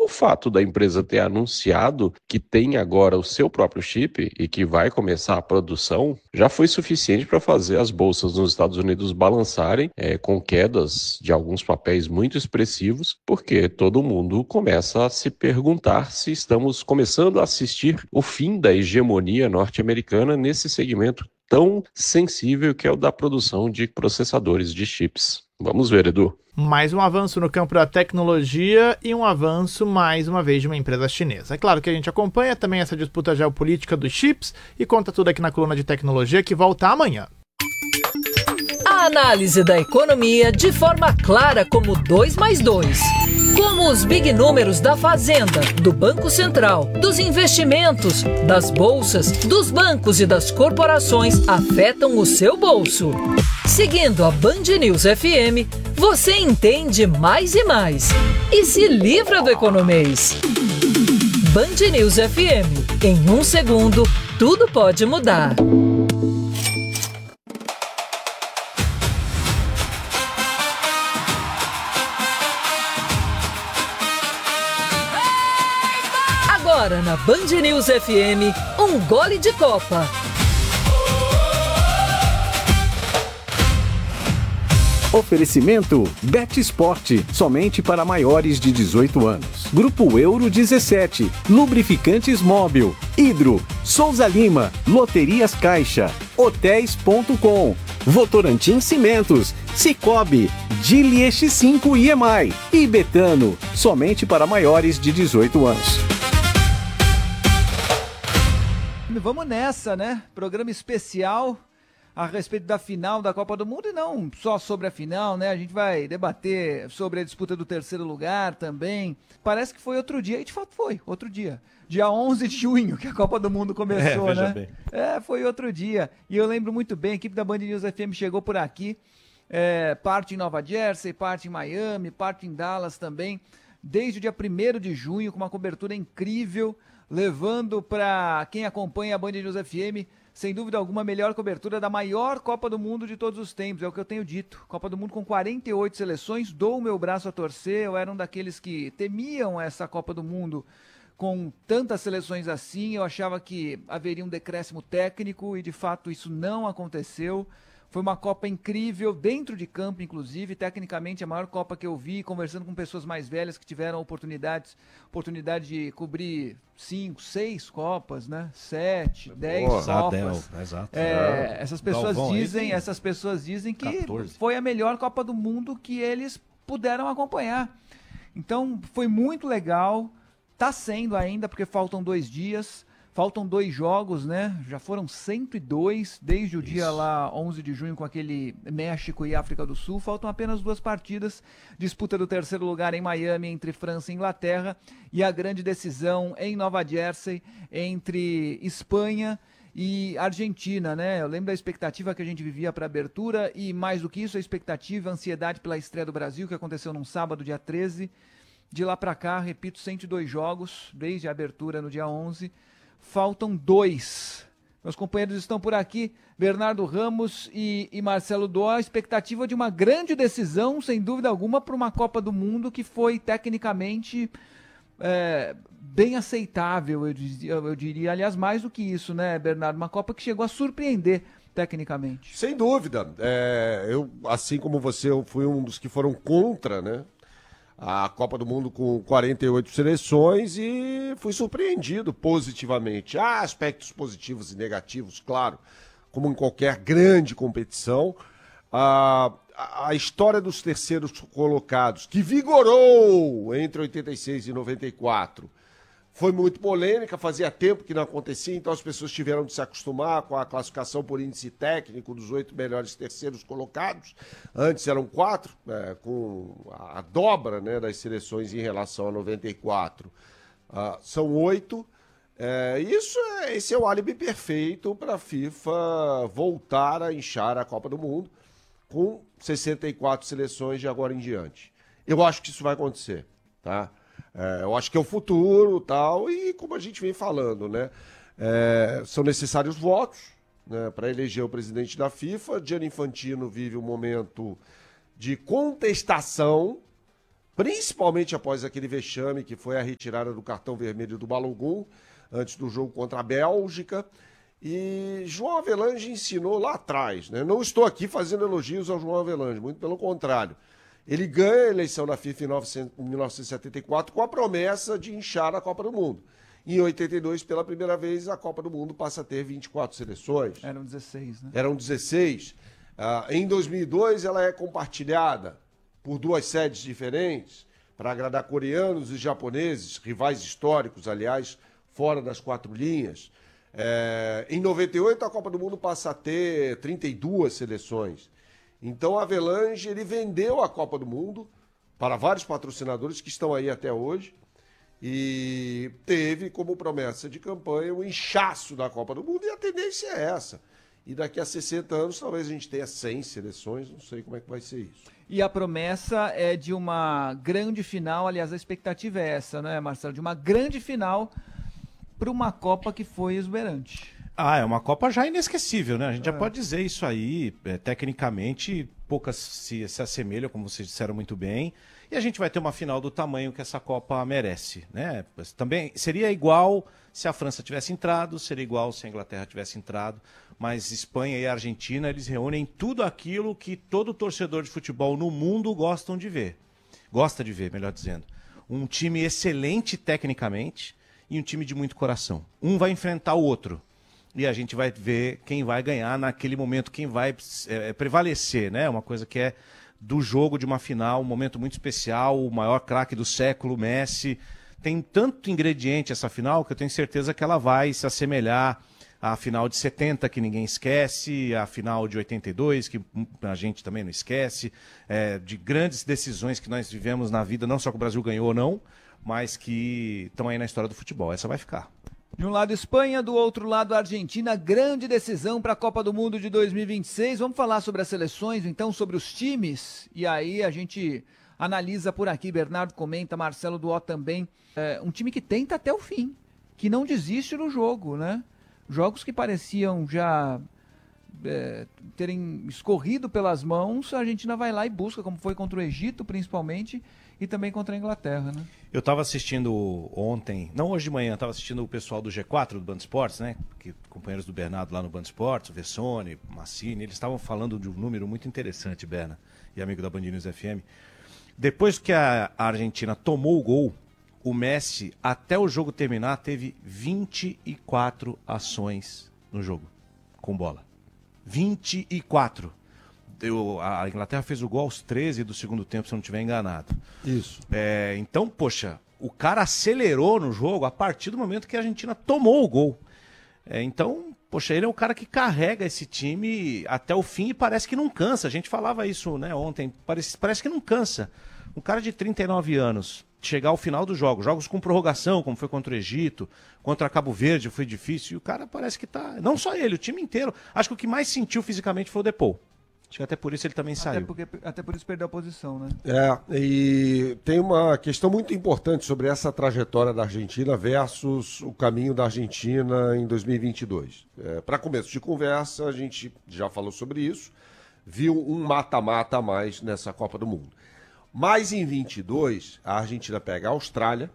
o fato da empresa ter anunciado que tem agora o seu próprio chip e que vai começar a produção, já foi suficiente para fazer as bolsas nos Estados Unidos balançarem com quedas de alguns papéis muito expressivos, porque todo mundo começa a se perguntar se estamos começando a assistir o fim da hegemonia norte-americana nesse segmento tão sensível que é o da produção de processadores de chips. Vamos ver, Edu. Mais um avanço no campo da tecnologia e um avanço, mais uma vez, de uma empresa chinesa. É claro que a gente acompanha também essa disputa geopolítica dos chips e conta tudo aqui na coluna de tecnologia que volta amanhã. A análise da economia de forma clara como 2+2. Como os big números da Fazenda, do Banco Central, dos investimentos, das bolsas, dos bancos e das corporações afetam o seu bolso. Seguindo a Band News FM, você entende mais e mais. E se livra do economês. Band News FM. Em 1 segundo, tudo pode mudar. Agora na Band News FM, um gole de Copa. Oferecimento Bet Sport, somente para maiores de 18 anos. Grupo Euro 17, Lubrificantes Móbil, Hidro, Souza Lima, Loterias Caixa, Hotéis.com, Votorantim Cimentos, Cicobi, Gili X5 e EMAI e Betano, somente para maiores de 18 anos. Vamos nessa, né? Programa especial a respeito da final da Copa do Mundo e não só sobre a final, né? A gente vai debater sobre a disputa do terceiro lugar também. Parece que foi outro dia, e de fato foi outro dia. Dia 11 de junho que a Copa do Mundo começou, né? Bem. Foi outro dia. E eu lembro muito bem, a equipe da Band News FM chegou por aqui, parte em Nova Jersey, parte em Miami, parte em Dallas também, desde o dia 1º de junho, com uma cobertura incrível, levando para quem acompanha a Band News FM, sem dúvida alguma, a melhor cobertura da maior Copa do Mundo de todos os tempos, é o que eu tenho dito. Copa do Mundo com 48 seleções, dou o meu braço a torcer, eu era um daqueles que temiam essa Copa do Mundo com tantas seleções assim, eu achava que haveria um decréscimo técnico e de fato isso não aconteceu. Foi uma Copa incrível, dentro de campo inclusive, tecnicamente a maior Copa que eu vi, conversando com pessoas mais velhas que tiveram oportunidade de cobrir 5, 6 Copas, né? 7, 10 Copas. Exato. Essas pessoas dizem que 14. Foi a melhor Copa do Mundo que eles puderam acompanhar. Então foi muito legal, tá sendo ainda, porque faltam 2 dias. Faltam 2 jogos, né? Já foram 102 desde o dia lá 11 de junho com aquele México e África do Sul. Faltam apenas 2 partidas. Disputa do terceiro lugar em Miami entre França e Inglaterra e a grande decisão em Nova Jersey entre Espanha e Argentina, né? Eu lembro da expectativa que a gente vivia para a abertura e mais do que isso, a expectativa, a ansiedade pela estreia do Brasil, que aconteceu num sábado, dia 13. De lá para cá, repito, 102 jogos desde a abertura no dia 11. Faltam 2. Meus companheiros estão por aqui, Bernardo Ramos e Marcelo Dó. A expectativa de uma grande decisão, sem dúvida alguma, para uma Copa do Mundo que foi tecnicamente bem aceitável, eu diria. Aliás, mais do que isso, né, Bernardo? Uma Copa que chegou a surpreender tecnicamente. Sem dúvida. Eu, assim como você, eu fui um dos que foram contra, né? A Copa do Mundo com 48 seleções e fui surpreendido positivamente. Há aspectos positivos e negativos, claro, como em qualquer grande competição. A história dos terceiros colocados, que vigorou entre 86 e 94, foi muito polêmica, fazia tempo que não acontecia, então as pessoas tiveram de se acostumar com a classificação por índice técnico dos 8 melhores terceiros colocados. Antes eram 4, com a dobra, né, das seleções em relação a 94. São 8. Esse é o álibi perfeito para a FIFA voltar a inchar a Copa do Mundo com 64 seleções de agora em diante. Eu acho que isso vai acontecer, tá? Eu acho que é o futuro tal, e como a gente vem falando, né? São necessários votos, né, para eleger o presidente da FIFA. Gianni Infantino vive um momento de contestação principalmente após aquele vexame que foi a retirada do cartão vermelho do Balogun, antes do jogo contra a Bélgica. E João Avelange ensinou lá atrás, né? Não estou aqui fazendo elogios ao João Avelange, muito pelo contrário. Ele ganha a eleição da FIFA em 1974 com a promessa de inchar a Copa do Mundo. Em 82, pela primeira vez, a Copa do Mundo passa a ter 24 seleções. Eram 16, né? Eram 16. Em 2002, ela é compartilhada por 2 sedes diferentes para agradar coreanos e japoneses, rivais históricos, aliás, fora das 4 linhas. Em 98, a Copa do Mundo passa a ter 32 seleções. Então, a Avelange, ele vendeu a Copa do Mundo para vários patrocinadores que estão aí até hoje e teve como promessa de campanha o inchaço da Copa do Mundo, e a tendência é essa. E daqui a 60 anos, talvez a gente tenha 100 seleções, não sei como é que vai ser isso. E a promessa é de uma grande final, aliás, a expectativa é essa, né, Marcelo? De uma grande final para uma Copa que foi exuberante. É uma Copa já inesquecível, né? A gente já pode dizer isso aí. Tecnicamente, poucas se assemelham, como vocês disseram muito bem. E a gente vai ter uma final do tamanho que essa Copa merece, né? Também seria igual se a França tivesse entrado, seria igual se a Inglaterra tivesse entrado. Mas Espanha e Argentina, eles reúnem tudo aquilo que todo torcedor de futebol no mundo gosta de ver, melhor dizendo. Um time excelente tecnicamente e um time de muito coração. Um vai enfrentar o outro. E a gente vai ver quem vai ganhar naquele momento, quem vai prevalecer, né? Uma coisa que é do jogo de uma final, um momento muito especial, o maior craque do século, Messi. Tem tanto ingrediente essa final que eu tenho certeza que ela vai se assemelhar à final de 70, que ninguém esquece, à final de 82, que a gente também não esquece, de grandes decisões que nós vivemos na vida, não só que o Brasil ganhou ou não, mas que estão aí na história do futebol. Essa vai ficar. De um lado Espanha, do outro lado Argentina, grande decisão para a Copa do Mundo de 2026. Vamos falar sobre as seleções, então, sobre os times, e aí a gente analisa por aqui, Bernardo comenta, Marcelo Duó também. Um time que tenta até o fim, que não desiste no jogo, né? Jogos que pareciam já terem escorrido pelas mãos, a Argentina vai lá e busca, como foi contra o Egito, principalmente, e também contra a Inglaterra, né? Eu estava assistindo ontem, não hoje de manhã, estava assistindo o pessoal do G4, do Band Esportes, né? Companheiros do Bernardo lá no Band Esportes, o Vessone, Massini, eles estavam falando de um número muito interessante, Berna, e amigo da Band News FM. Depois que a Argentina tomou o gol, o Messi, até o jogo terminar, teve 24 ações no jogo, com bola. 24. A Inglaterra fez o gol aos 13 do segundo tempo, se eu não estiver enganado. Isso. Então, poxa, o cara acelerou no jogo a partir do momento que a Argentina tomou o gol. Então, poxa, ele é o cara que carrega esse time até o fim e parece que não cansa. A gente falava isso, né, ontem, parece que não cansa. Um cara de 39 anos, chegar ao final dos jogos com prorrogação, como foi contra o Egito, contra Cabo Verde foi difícil, e o cara parece que tá... Não só ele, o time inteiro. Acho que o que mais sentiu fisicamente foi o Depou. Acho que até por isso ele também saiu. Até por isso perdeu a posição, né? E tem uma questão muito importante sobre essa trajetória da Argentina versus o caminho da Argentina em 2022. Para começo de conversa, a gente já falou sobre isso, viu um mata-mata a mais nessa Copa do Mundo. Mas em 22, a Argentina pega a Austrália,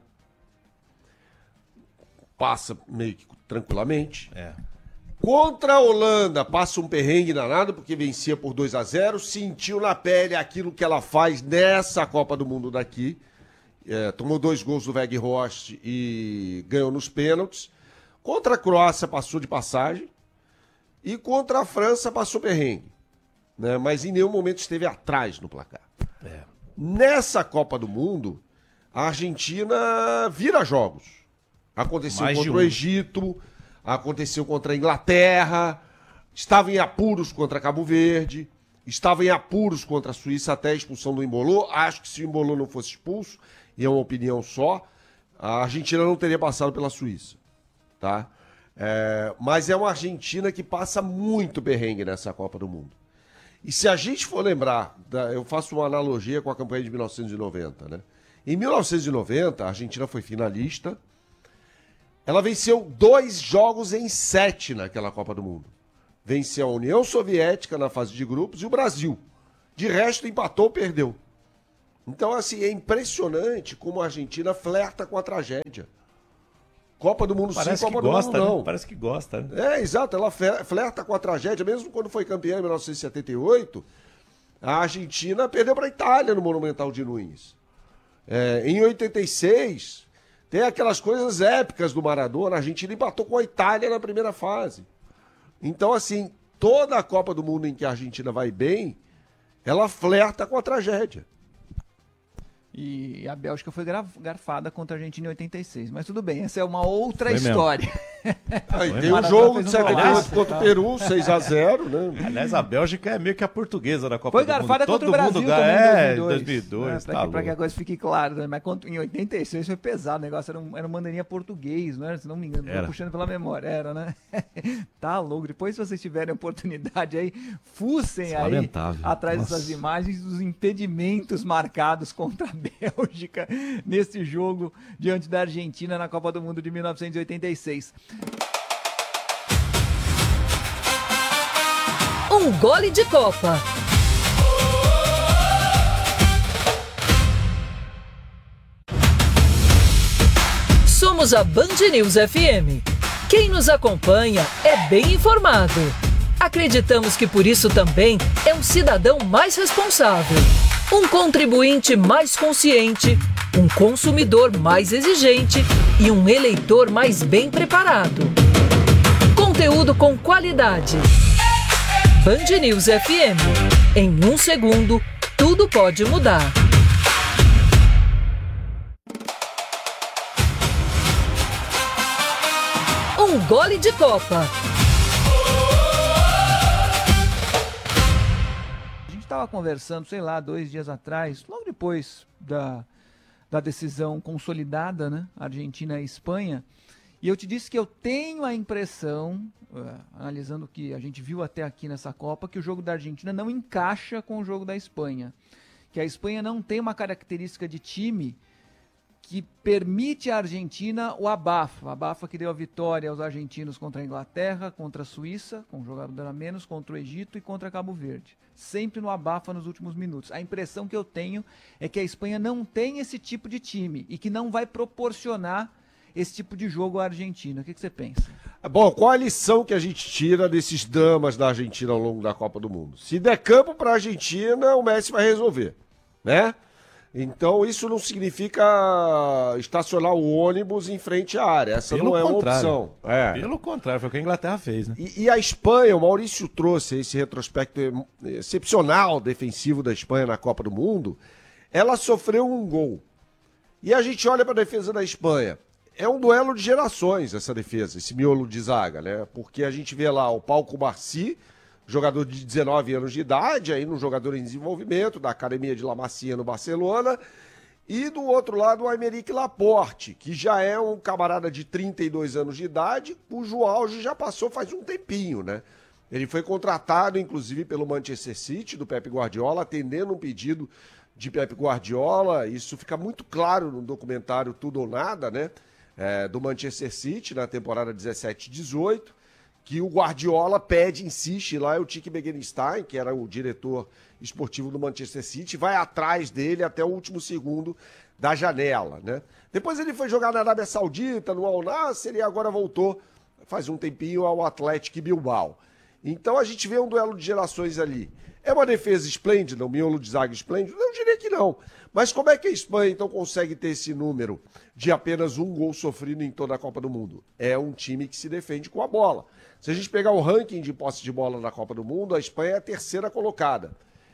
passa meio que tranquilamente. Contra a Holanda, passa um perrengue danado, porque vencia por 2-0, sentiu na pele aquilo que ela faz nessa Copa do Mundo daqui. Tomou 2 gols do Weghorst e ganhou nos pênaltis. Contra a Croácia passou de passagem. E contra a França passou perrengue. Né? Mas em nenhum momento esteve atrás no placar. Nessa Copa do Mundo, a Argentina vira jogos. Aconteceu contra o Egito... Aconteceu contra a Inglaterra, estava em apuros contra Cabo Verde, estava em apuros contra a Suíça até a expulsão do Embolô. Acho que se o Embolô não fosse expulso, e é uma opinião só, a Argentina não teria passado pela Suíça. Tá? Mas é uma Argentina que passa muito perrengue nessa Copa do Mundo. E se a gente for lembrar, eu faço uma analogia com a campanha de 1990. Né? Em 1990, a Argentina foi finalista. Ela venceu 2 jogos em 7 naquela Copa do Mundo. Venceu a União Soviética na fase de grupos e o Brasil. De resto, empatou ou perdeu. Então, assim, é impressionante como a Argentina flerta com a tragédia. Copa do Mundo sim, Copa do Mundo não. Né? Parece que gosta. Né? Exato, ela flerta com a tragédia. Mesmo quando foi campeã em 1978, a Argentina perdeu para a Itália no Monumental de Nunes. Em 86, tem aquelas coisas épicas do Maradona, a Argentina empatou com a Itália na primeira fase. Então, assim, toda a Copa do Mundo em que a Argentina vai bem, ela flerta com a tragédia. E a Bélgica foi garfada contra a Argentina em 86. Mas tudo bem, essa é uma outra história. Aí tem o jogo de 78 contra o Peru, 6-0, né? Aliás, a Bélgica é meio que a portuguesa da Copa foi do Mundo. Foi garfada contra o Brasil também em 2002. Para que a coisa fique clara. Né? Mas em 86 foi pesado, o negócio era um bandeirinha português, não era? Se não me engano, tô puxando pela memória. Era, né? Tá louco. Depois, se vocês tiverem oportunidade aí, fuçem aí atrás dessas imagens dos impedimentos marcados contra a Bélgica nesse jogo diante da Argentina na Copa do Mundo de 1986. Um gole de Copa. Somos a Band News FM. Quem nos acompanha é bem informado. Acreditamos que por isso também é um cidadão mais responsável, um contribuinte mais consciente, um consumidor mais exigente e um eleitor mais bem preparado. Conteúdo com qualidade. Band News FM. Em 1 segundo, tudo pode mudar. Um gole de Copa. A gente estava conversando, 2 dias atrás, logo depois da decisão consolidada, né? Argentina e Espanha. E eu te disse que eu tenho a impressão, analisando o que a gente viu até aqui nessa Copa, que o jogo da Argentina não encaixa com o jogo da Espanha. Que a Espanha não tem uma característica de time que permite à Argentina o abafa. O abafa que deu a vitória aos argentinos contra a Inglaterra, contra a Suíça, com um jogador a menos, contra o Egito e contra Cabo Verde. Sempre no abafa nos últimos minutos. A impressão que eu tenho é que a Espanha não tem esse tipo de time e que não vai proporcionar esse tipo de jogo à Argentina. O que você pensa? Bom, qual a lição que a gente tira desses dramas da Argentina ao longo da Copa do Mundo? Se der campo para a Argentina, o Messi vai resolver, né? Então isso não significa estacionar o ônibus em frente à área. Essa não é uma opção. Pelo contrário, foi o que a Inglaterra fez, né? E a Espanha, o Maurício trouxe esse retrospecto excepcional defensivo da Espanha na Copa do Mundo. Ela sofreu um gol. E a gente olha para a defesa da Espanha. É um duelo de gerações essa defesa, esse miolo de zaga, né? Porque a gente vê lá o Pau Cubarsí, jogador de 19 anos de idade, ainda um jogador em desenvolvimento, da Academia de La Masia no Barcelona, e do outro lado o Aymeric Laporte, que já é um camarada de 32 anos de idade, cujo auge já passou faz um tempinho, né? Ele foi contratado, inclusive, pelo Manchester City, do Pep Guardiola, atendendo um pedido de Pep Guardiola. Isso fica muito claro no documentário Tudo ou Nada, né? Do Manchester City, na temporada 17-18, que o Guardiola pede, insiste lá, o Tiki Bekenstein, que era o diretor esportivo do Manchester City, vai atrás dele até o último segundo da janela, né? Depois ele foi jogar na Arábia Saudita, no Al Nassr, e agora voltou, faz um tempinho, ao Athletic Bilbao. Então a gente vê um duelo de gerações ali. É uma defesa esplêndida, um miolo de zaga esplêndido? Eu diria que não. Mas como é que a Espanha, então, consegue ter esse número de apenas um gol sofrido em toda a Copa do Mundo? É um time que se defende com a bola. Se a gente pegar o ranking de posse de bola na Copa do Mundo, a Espanha é a terceira colocada.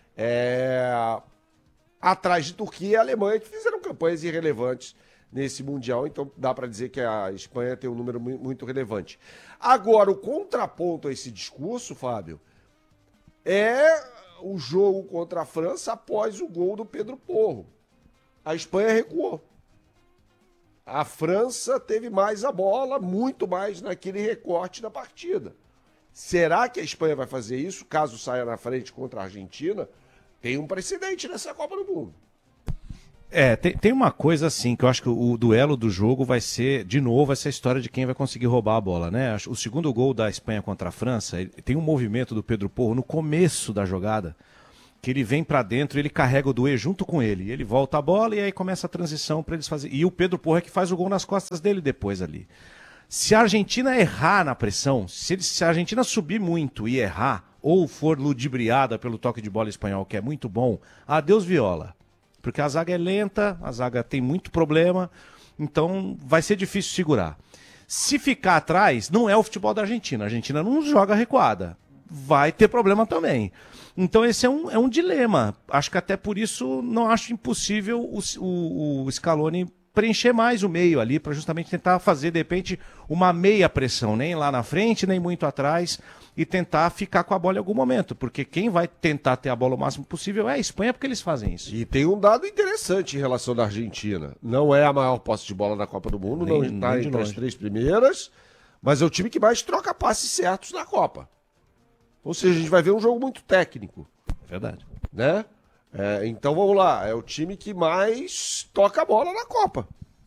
Atrás de Turquia e Alemanha, que fizeram campanhas irrelevantes nesse Mundial. Então dá para dizer que a Espanha tem um número muito relevante. Agora, o contraponto a esse discurso, Fábio, é o jogo contra a França após o gol do Pedro Porro. A Espanha recuou. A França teve mais a bola, muito mais naquele recorte da partida. Será que a Espanha vai fazer isso, caso saia na frente contra a Argentina? Tem um precedente nessa Copa do Mundo. Tem uma coisa assim, que eu acho que o duelo do jogo vai ser, de novo, essa história de quem vai conseguir roubar a bola, né? O segundo gol da Espanha contra a França, tem um movimento do Pedro Porro no começo da jogada, que ele vem pra dentro, ele carrega o Doué junto com ele. Ele volta a bola e aí começa a transição pra eles fazerem. E o Pedro Porro é que faz o gol nas costas dele depois ali. Se a Argentina errar na pressão, se a Argentina subir muito e errar, ou for ludibriada pelo toque de bola espanhol, que é muito bom, adeus viola. Porque a zaga é lenta, a zaga tem muito problema, então vai ser difícil segurar. Se ficar atrás, não é o futebol da Argentina. A Argentina não joga recuada. Vai ter problema também. Então esse é um dilema. Acho que até por isso não acho impossível o Scaloni preencher mais o meio ali, para justamente tentar fazer, de repente, uma meia pressão, nem lá na frente, nem muito atrás, e tentar ficar com a bola em algum momento, porque quem vai tentar ter a bola o máximo possível é a Espanha, porque eles fazem isso. E tem um dado interessante em relação da Argentina. Não é a maior posse de bola da Copa do Mundo, não está entre as 3 primeiras, mas é o time que mais troca passes certos na Copa. Ou seja, a gente vai ver um jogo muito técnico. Verdade. Né? Então vamos lá, é o time que mais toca a bola na Copa.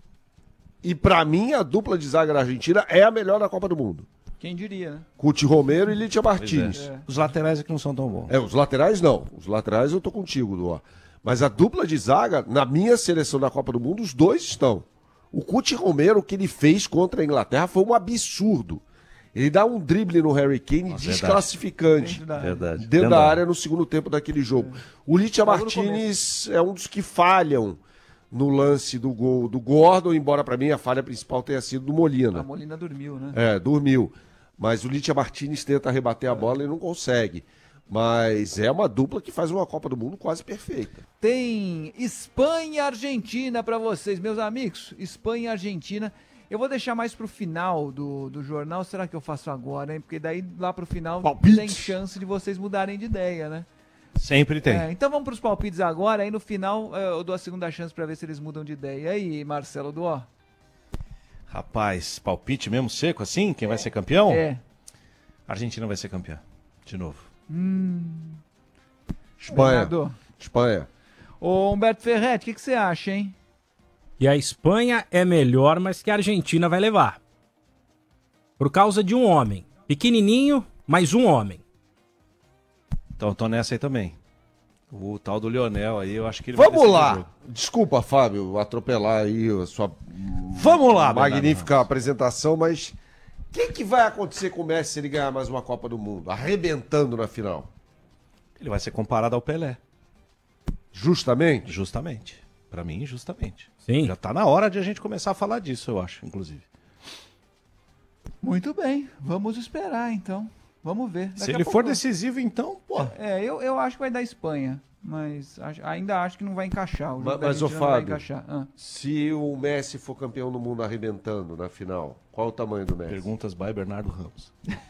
E pra mim, a dupla de zaga da Argentina é a melhor da Copa do Mundo. Quem diria, né? Cuti Romero e Licha Martínez. Os laterais é que não são tão bons. Os laterais não. Os laterais eu tô contigo, Duó. Mas a dupla de zaga, na minha seleção da Copa do Mundo, os dois estão. O Cuti Romero, o que ele fez contra a Inglaterra foi um absurdo. Ele dá um drible no Harry Kane desclassificante. Verdade. Dentro da área no segundo tempo daquele jogo. O Licha Martínez é um dos que falham no lance do gol do Gordon, embora para mim a falha principal tenha sido do Molina. A Molina dormiu, né? Dormiu. Mas o Licha Martínez tenta rebater a bola e não consegue. Mas é uma dupla que faz uma Copa do Mundo quase perfeita. Tem Espanha e Argentina para vocês, meus amigos. Espanha e Argentina. Eu vou deixar mais pro final do jornal. Será que eu faço agora, hein? Porque daí lá pro final tem chance de vocês mudarem de ideia, né? Sempre tem. Então vamos pros palpites agora. Aí no final eu dou a segunda chance para ver se eles mudam de ideia. E aí, Marcelo Duó? Rapaz, palpite mesmo seco assim? Quem vai ser campeão? A Argentina vai ser campeã. De novo. Espanha. Ô Humberto Ferretti, o que você acha, hein? E a Espanha é melhor, mas que a Argentina vai levar. Por causa de um homem. Pequenininho, mas um homem. Então tô nessa aí também. O tal do Lionel aí, eu acho que ele Vamos lá. Desculpa, Fábio, atropelar aí a sua magnífica apresentação, mas o que vai acontecer com o Messi se ele ganhar mais uma Copa do Mundo? Arrebentando na final. Ele vai ser comparado ao Pelé. Justamente? Justamente. Pra mim, justamente. Sim. Já tá na hora de a gente começar a falar disso, eu acho, inclusive. Muito bem, vamos esperar então. Vamos ver. Se ele for decisivo, então, pô. Eu acho que vai dar Espanha, mas ainda acho que não vai encaixar. O jogo mas da ô Argentina não vai Fábio, encaixar. se o Messi for campeão do mundo arrebentando na final, qual o tamanho do Messi? Perguntas by Bernardo Ramos.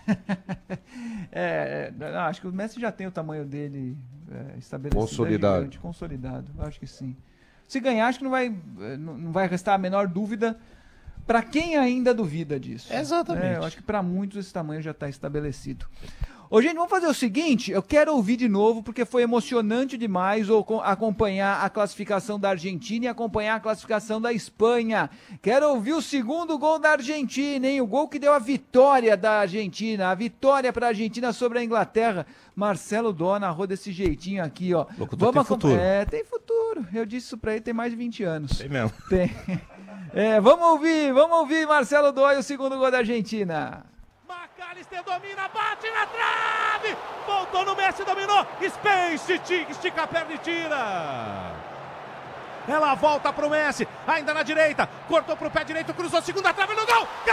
Acho que o Messi já tem o tamanho dele estabelecido. Consolidado. Consolidado, acho que sim. Se ganhar, acho que não vai restar a menor dúvida para quem ainda duvida disso. Exatamente. Eu acho que para muitos esse tamanho já está estabelecido. Ô, gente, vamos fazer o seguinte, eu quero ouvir de novo, porque foi emocionante demais acompanhar a classificação da Argentina e acompanhar a classificação da Espanha. Quero ouvir o segundo gol da Argentina, hein? O gol que deu a vitória da Argentina, a vitória para a Argentina sobre a Inglaterra. Marcelo Dó narrou desse jeitinho aqui, ó. Locutor tem futuro. Tem futuro. Eu disse isso para ele, tem mais de 20 anos. Tem mesmo. Tem. Vamos ouvir Marcelo Dó e o segundo gol da Argentina. McAllister domina, bate na trave, voltou no Messi, dominou, Spence, estica a perna e tira. Ela volta pro Messi, ainda na direita, cortou pro pé direito, cruzou, segunda trave no gol,